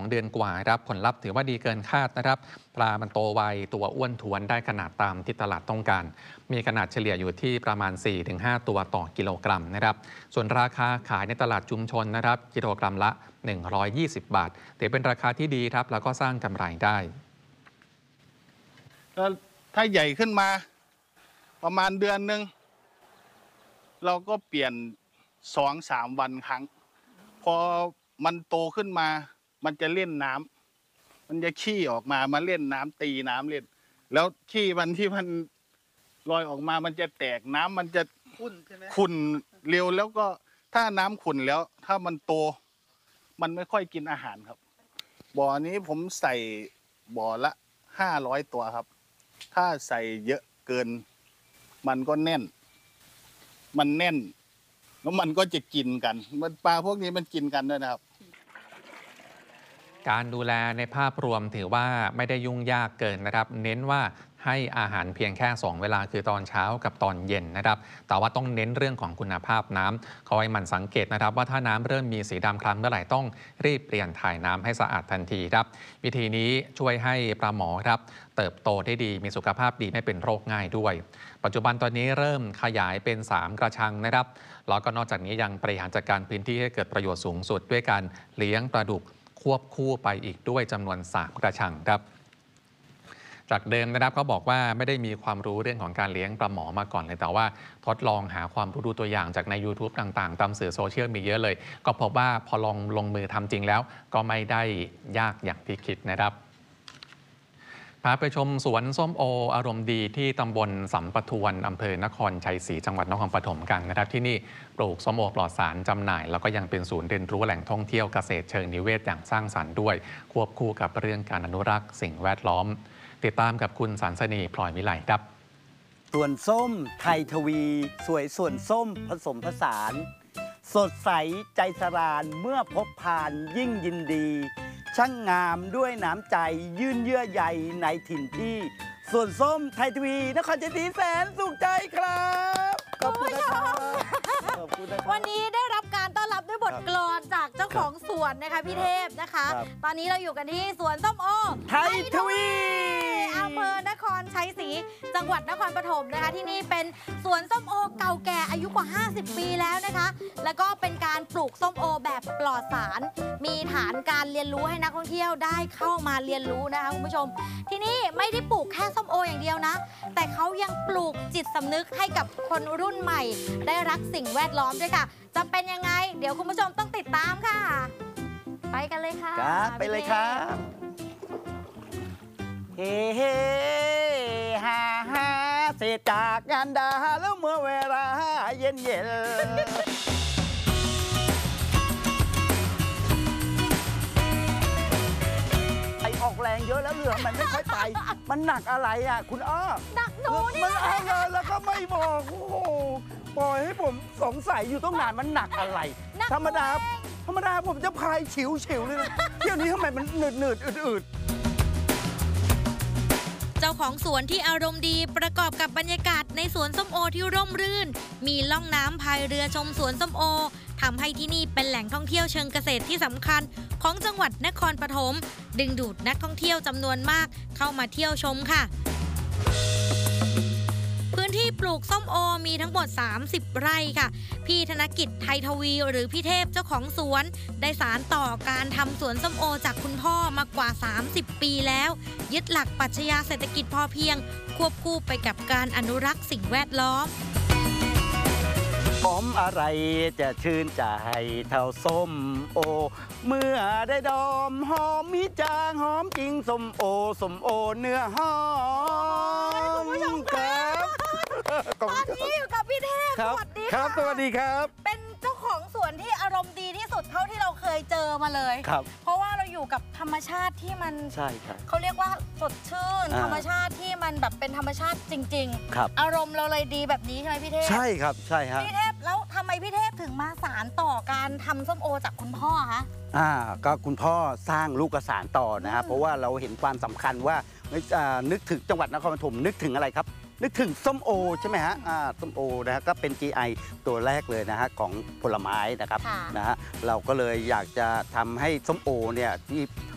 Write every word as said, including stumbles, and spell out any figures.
เดือนกว่าครับผลลัพธ์ถือว่าดีเกินคาดนะครับปลามันโตไวตัวอ้วนท้วนได้ขนาดตามที่ตลาดต้องการมีขนาดเฉลี่ยอยู่ที่ประมาณ สี่ถึงห้า ตัวต่อกิโลกรัมนะครับส่วนราคาขายในตลาดชุมชนนะครับกิโลกรัมละ หนึ่งร้อยยี่สิบ บาทถือเป็นราคาที่ดีครับแล้วก็สร้างกำไรได้ก็ถ้าใหญ่ขึ้นมาประมาณเดือนหนึ่งเราก็เปลี่ยนสองสามวันครั้งพอมันโตขึ้นมามันจะเล่นน้ำมันจะขี้ออกมามาเล่นน้ำตีน้ำเล่นแล้วขี้มันที่มันลอยออกมามันจะแตกน้ำมันจะขุ่นใช่ไหมขุ่นเร็วแล้วก็ถ้าน้ำขุ่นแล้วถ้ามันโตมันไม่ค่อยกินอาหารครับบ่อนี้ผมใส่บ่อละห้าร้อยตัวครับถ้าใส่เยอะเกินมันก็แน่นมันแน่นแล้วมันก็จะกินกันมันปลาพวกนี้มันกินกันด้วยนะครับการดูแลในภาพรวมถือว่าไม่ได้ยุ่งยากเกินนะครับเน้นว่าให้อาหารเพียงแค่สองเวลาคือตอนเช้ากับตอนเย็นนะครับแต่ว่าต้องเน้นเรื่องของคุณภาพน้ำคอยหมั่นสังเกตนะครับว่าถ้าน้ำเริ่มมีสีดำคล้ำเมื่อไหร่ต้องรีบเปลี่ยนถ่ายน้ำให้สะอาดทันทีครับวิธีนี้ช่วยให้ปลาหมอครับเติบโตได้ดีมีสุขภาพดีไม่เป็นโรคง่ายด้วยปัจจุบันตอนนี้เริ่มขยายเป็นสามกระชังนะครับแล้วก็นอกจากนี้ยังบริหารจัดการพื้นที่ให้เกิดประโยชน์สูงสุดด้วยการเลี้ยงปลาดุกควบคู่ไปอีกด้วยจำนวนสามกระชังครับจากเดิมนะครับเขาบอกว่าไม่ได้มีความรู้เรื่องของการเลี้ยงปลาหมอมาก่อนเลยแต่ว่าทดลองหาความรู้ตัวอย่างจากใน YouTube ต่างๆตามสื่อโซเชียลมีเยอะเลยก็พบว่าพอลองลงมือทำจริงแล้วก็ไม่ได้ยากอย่างที่คิดนะครับพาไปชมสวนส้มโออารมณ์ดีที่ตำบลสัมปทวนอำเภอนครชัยศรีจังหวัดนครปฐมกันนะครับที่นี่ปลูกส้มโอปลอดสารจำหน่ายแล้วก็ยังเป็นศูนย์เรียนรู้แหล่งท่องเที่ยวเกษตรเชิงนิเวศอย่างสร้างสรรค์ด้วยควบคู่กับเรื่องการอนุรักษ์สิ่งแวดล้อมติดตามกับคุณสันสนีพลอยวิไลครับส่วนส้มไทยทวีสวยส่วนส้มผสมผสานสดใสใจสรานเมื่อพบผ่านยิ่งยินดีช่างงามด้วยน้ำใจยื่นเยื่อใยในถิ่นที่ส่วนส้มไทยทวีนครชัยศรีแสนสุขใจครับขอบคุณนะครับวันนี้ได้รับการต้อนรับด้วยบทกลอนจากเจ้าของสวนนะคะพี่เทพนะคะตอนนี้เราอยู่กันที่สวนส้มโอไทยทวีอำเภอนครชัยศรีจังหวัดนครปฐมนะคะที่นี่เป็นสวนส้มโอเก่าแก่อายุกว่าห้าสิบปีแล้วนะคะแล้วก็เป็นการปลูกส้มโอแบบปลอดสารมีฐานการเรียนรู้ให้นักท่องเที่ยวได้เข้ามาเรียนรู้นะคะคุณผู้ชมที่นี่ไม่ได้ปลูกแค่ส้มโออย่างเดียวนะแต่เขายังปลูกจิตสำนึกให้กับคนรุ่นใหม่ได้รักสิ่งแวดล้อมด้วยค่ะจะเป็นยังไงเดี๋ยวคุณผู้ชมต้องติดตามค่ะไปกันเลยค่ะครับไปเลยครับเฮ้เฮ้ฮ่าฮ่าเสร็จจากงานดาแล้วเมื่อเวลาเย็นเย็นไอออกแรงเยอะแล้วเรือมันไม่ค่อยไปมันหนักอะไรอ่ะคุณอ้อหนักหนูนี่มันเอาเลยแล้วก็ไม่บอกโอ้โหปล่อยให้ผมสงสัยอยู่ต้องนานมันหนักอะไรธรรมดาธรรมดาผมจะพายฉิวฉิวเลยเที่ยวนี้ทำไมมันหนืดหนืดอืดอืดเจ้าของสวนที่อารมณ์ดีประกอบกับบรรยากาศในสวนส้มโอที่ร่มรื่นมีล่องน้ำพายเรือชมสวนส้มโอทำให้ที่นี่เป็นแหล่งท่องเที่ยวเชิงเกษตรที่สำคัญของจังหวัดนครปฐมดึงดูดนักท่องเที่ยวจำนวนมากเข้ามาเที่ยวชมค่ะพื้นที่ปลูกส้มโอมีทั้งหมดสามสิบไร่ค่ะพี่ธนกิจไทยทวีหรือพี่เทพเจ้าของสวนได้สานต่อการทำสวนส้มโอจากคุณพ่อมากว่าสามสิบปีแล้วยึดหลักปรัชญาเศรษฐกิจพอเพียงควบคู่ไปกับการอนุรักษ์สิ่งแวดล้อมหอมอะไรจะชื่นใจเท่าส้มโอเมื่อได้ดอมหอมมิจางหอมจริงส้มโอส้มโอเนื้อหอมคุณผู้ชมครับตอนนี้อยู่กับพี่เทพสวัสดีครับสวัสดีครับเป็นเจ้าของสวนที่อารมณ์ดีที่สุดเท่าที่เราเคยเจอมาเลยครับเพราะว่าเราอยู่กับธรรมชาติที่มันใช่ครับเขาเรียกว่าสดชื่นธรรมชาติที่มันแบบเป็นธรรมชาติจริงๆครับอารมณ์เราเลยดีแบบนี้ใช่ไหมพี่เทพใช่ครับใช่ครับพี่เทพแล้วทำไมพี่เทพถึงมาสานต่อการทำส้มโอจากคุณพ่อคะอ่าก็คุณพ่อสร้างลูกสานต่อนะฮะเพราะว่าเราเห็นความสำคัญว่านึกถึงจังหวัดนครปฐมนึกถึงอะไรครับนึกถึงส้มโอใช่ไหมฮะอ่าส้มโอนะฮะก็เป็น จี ไอ ตัวแรกเลยนะฮะของผลไม้นะครับนะฮะเราก็เลยอยากจะทำให้ส้มโอเนี่ยที่